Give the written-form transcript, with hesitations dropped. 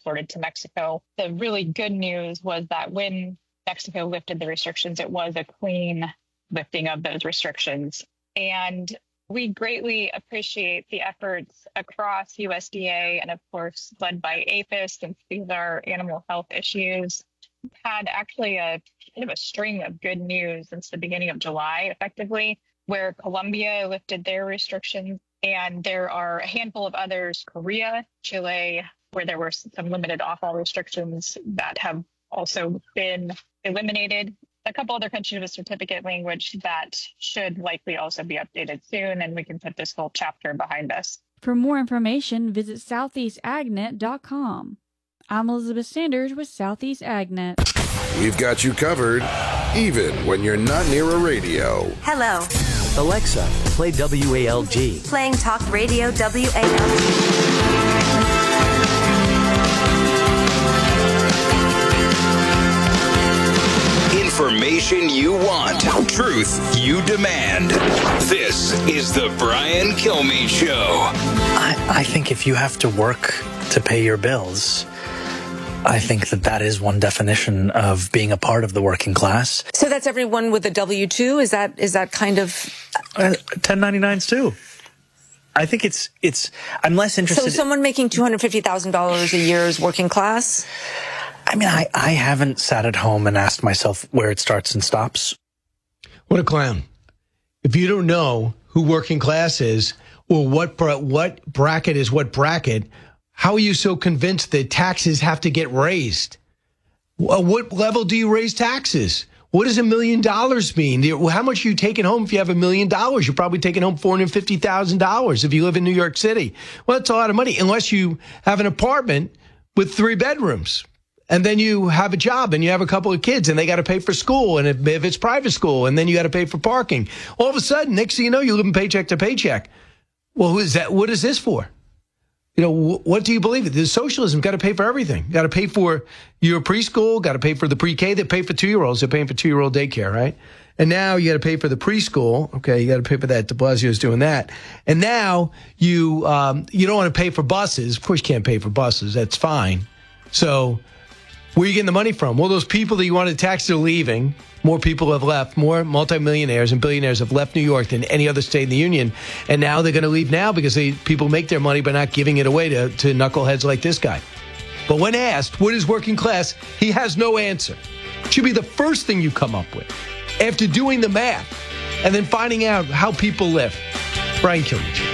exported to Mexico. The really good news was that when Mexico lifted the restrictions, it was a clean lifting of those restrictions. And we greatly appreciate the efforts across USDA and, of course, led by APHIS, since these are animal health issues. We've had actually a kind of a string of good news since the beginning of July, effectively, where Colombia lifted their restrictions. And there are a handful of others, Korea, Chile, where there were some limited offal restrictions that have also been eliminated. A couple other countries with certificate language that should likely also be updated soon, and we can put this whole chapter behind us. For more information, visit southeastagnet.com. I'm Elizabeth Sanders with Southeast AgNet. We've got you covered, even when you're not near a radio. Hello. Alexa, play WALG. Playing Talk Radio WALG. Information you want, truth you demand. This is the Brian Kilmeade Show. I think if you have to work to pay your bills, I think that is one definition of being a part of the working class. So that's everyone with a W-2? Is that kind of 1099s too? I think it's I'm less interested. So someone making $250,000 a year is working class? I mean, I haven't sat at home and asked myself where it starts and stops. What a clown. If you don't know who working class is or what bracket is what bracket, how are you so convinced that taxes have to get raised? What level do you raise taxes? What does $1 million mean? How much are you taking home if you have $1 million? You're probably taking home $450,000 if you live in New York City. Well, that's a lot of money unless you have an apartment with 3 bedrooms. And then you have a job and you have a couple of kids and they got to pay for school. And if it's private school, and then you got to pay for parking. All of a sudden, next thing you know, you're living paycheck to paycheck. Well, who is that? What is this for? You know, what do you believe? The socialism got to pay for everything. Got to pay for your preschool, got to pay for the pre-K. They pay for 2-year-olds. They're paying for 2-year-old daycare, right? And now you got to pay for the preschool. Okay, you got to pay for that. De Blasio's doing that. And now you don't want to pay for buses. Of course, you can't pay for buses. That's fine. So where are you getting the money from? Well, those people that you wanted to tax are leaving. More people have left. More multimillionaires and billionaires have left New York than any other state in the union. And now they're going to leave now because people make their money by not giving it away to knuckleheads like this guy. But when asked, what is working class, he has no answer. It should be the first thing you come up with after doing the math and then finding out how people live. Brian Kilmeade.